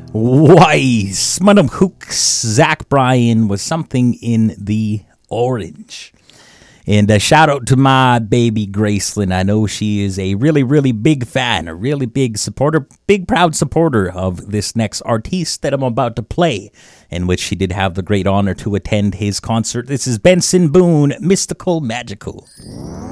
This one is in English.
Wise. Madam Hooks, Zach Bryan was something in the orange. And a shout out to my baby Gracelyn. I know she is a really, really big fan, a really big supporter, big proud supporter of this next artiste that I'm about to play, in which she did have the great honor to attend his concert. This is Benson Boone, Mystical Magical.